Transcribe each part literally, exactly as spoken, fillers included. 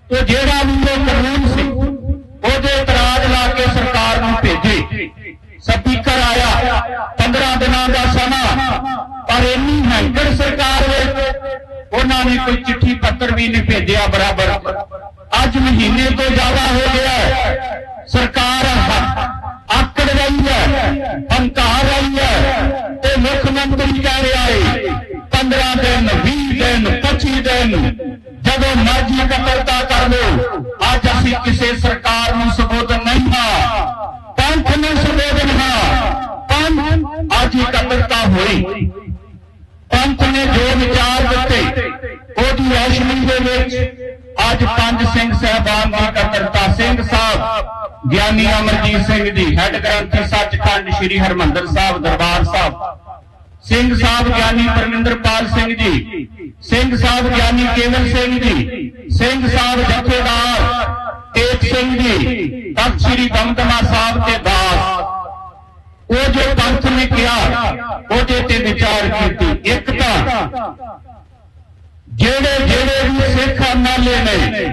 तो जेड़ा भी वो कानून से ओदे इतराज ला के सरकार नूं भेजे। स्पीकर आया पंद्रह दिनों का समा, पर इन्नी हैंकर सरकार उन्होंने कोई चिट्ठी पत्र भी नहीं भेजा बराबर। अज महीने तो ज्यादा हो गया है, सरकार आकड़ रही है, हंकार रही है। तो मुख्यमंत्री कह रहा है पंद्रह दिन बीस दिन पच्चीस दिन जब मर्जी कतरता कर लो। अज असी किसी सरकार नूं संबोधन नहीं हाँ, पंथ नूं संबोधन हाँ। पंथ अज कतरता हुई, पंथ ने जो विचार दिते ओदी रोशनी दे विच अज पंज सिंह साहबान की कतरता। सिंह साहब ज्ञानी अमरजीत सिंह जी हैड ग्रंथी सचखंड श्री हरमंदर साहब दरबार साहब, सिंह साहब ज्ञानी परमिंदरपाल सिंह जी, सिंह साहब ज्ञानी केवल सिंह जी, सिंह साहब जथेदार एक सिंह जी, तख्त श्री दमदमा साहब के दास। वो जो पंथ ने किया ओदे ते विचार की। एक तो जेड़े जेड़े भी सिख एमएलए ने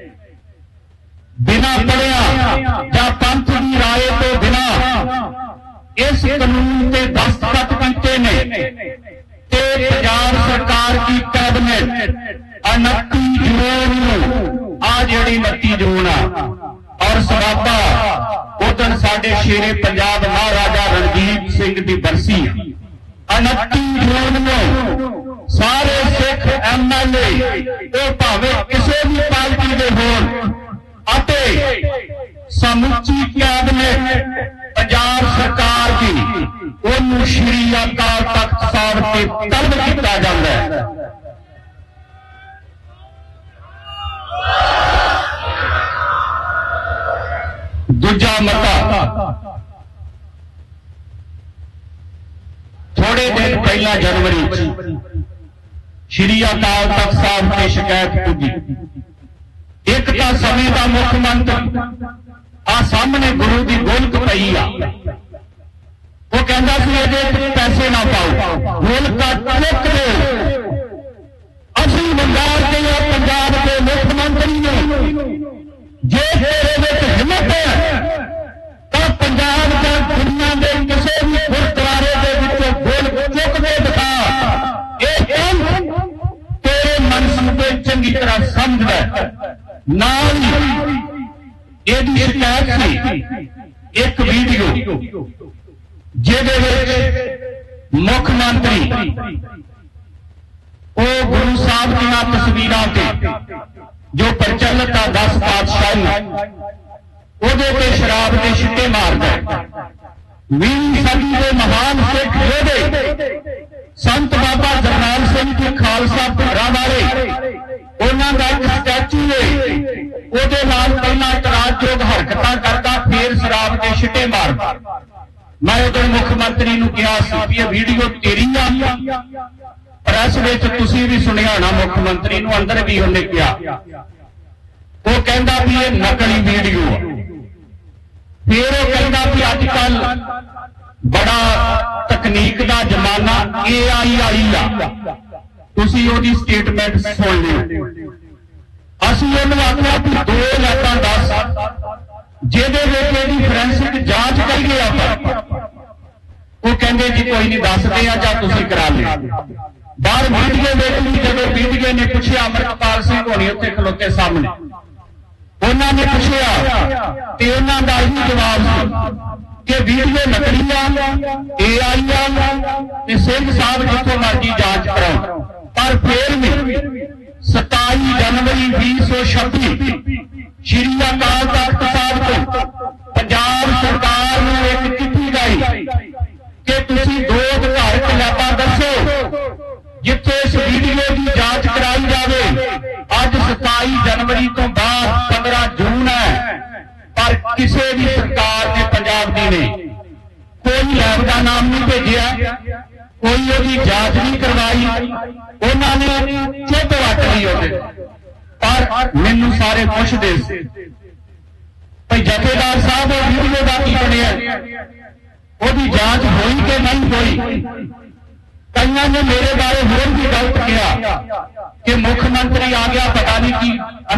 बिना पढ़िया या पंथ की राय तो बिना इस कानून के दस्तखत किए ने ते पंजाब सरकार की कैबिनेट उनती जून आ जी उनती जून आ और सराबा उदन साडे शेरे पंजाब महाराजा रणजीत सिंह की बरसी उनती जून में सारे सिख एमएलए भावे किसी भी पार्टी के होण समुची कैबिनेट पंजाब सरकार की उन्होंने श्री अकाल तख्त साहब से तलब किया जाता है। दूजा मता थोड़े दिन पहला जनवरी श्री अकाल तख्त साहब की शिकायत पुजी। एक तो समय का मुख्यमंत्री आ सामने गुरु की गोलक पई आ, वो कहता सी पैसे ना पाओ, गोलका चुक दो। असली बंगाल के पंजाब के मुख्यमंत्री ने जे तेरे हिम्मत है तो पंजाब का दुनिया के किसी भी गुरुद्वारे के गोलक चुक दे दिखा। तेरे मनसूबे चंगी तरह समझ है ना। शिकायत सी एक वीडियो जिहदे मुख्यमंत्री वो गुरु साहब दी तस्वीरां ते जो प्रचलित आ दस पातशाही ओदे ते शराब के छिट्टे मारदा। वीहवीं सदी के महान सिख योधे संत बाबा जरनैल सिंह जी खालसा भरा वाले उन्हों का एक स्टैचू है, ਉਹਦੇ ਨਾਲ ਪਹਿਲਾਂ ਇਤਰਾਜ਼ਯੋਗ ਹਰਕਤਾਂ ਕਰਦਾ फिर शराब के छिट्टे मारदा। मैं उदों मुख्यमंत्री नूं कहा सी भी ये वीडियो तेरी आ, प्रेस विच तुसीं भी सुनिया होना। मुख्यमंत्री नूं अंदर भी उन्हें कहा, वो कहंदा भी ये नकली वीडियो आ। फिर वो कहंदा भी अजकल बड़ा तकनीक का जमाना ए आई आई आ, तुसीं ओहदी स्टेटमेंट सुन लिओ। असीं उन्होंने आख्या भी दो लाखां दस जिहदे विच इहदी फोरेंसिक जांच करिए आपां। वो कहंदे जी कोई नहीं दसदे आ जां तुसीं करा लिओ। बाहर मीडिया विच जदों मीडिया ने पुछया अमरपाल सिंह होनी उत्थे खलोते सामने उन्होंने पुछया ते उन्हां दा इही जवाब सी कि वीडियो नकली आ, ए आई आ ते सिंह साहब जिथों मर्जी जांच कराओ। पर फिर भी सताई जनवरी भी सौ छब्बी श्री अकाल तख्त साहब को पंजाब सरकार ने एक चिट्ठी लाई कि तुसी दो अधिकारक लैबां दसो जिथे इस वीडियो की जांच कराई जाए। अज सताई जनवरी तो बाद पंद्रह जून है, पर किसी भी सरकार ने पंजाब दी ने कोई लैब का नाम नहीं भेजा, कोई उसकी जांच नहीं करवाई, उन्होंने चुप वट ली होते। पर मैनू सारे पुछदे भाई जथेदार साहब वीडियो का की बनिया, उसकी जांच हुई कि नहीं हुई। कईयां ने मेरे बारे होर भी गलत किया कि मुख्यमंत्री आ गया पता नहीं की